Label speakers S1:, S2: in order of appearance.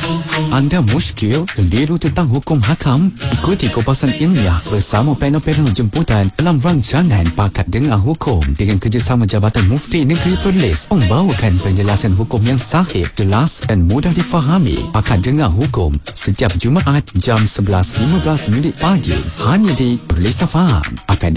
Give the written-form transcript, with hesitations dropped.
S1: Anda muskil keliru tentang hukum hakam? Ikuti kupasan ilmiah bersama panel-panel jemputan dalam rancangan Pakat Dengar Hukum dengan kerjasama Jabatan Mufti Negeri Perlis membawakan penjelasan hukum yang sahih, jelas dan mudah difahami. Pakat Dengar Hukum setiap Jumaat jam 11.15 pagi hanya di Perlis Faham. Pakat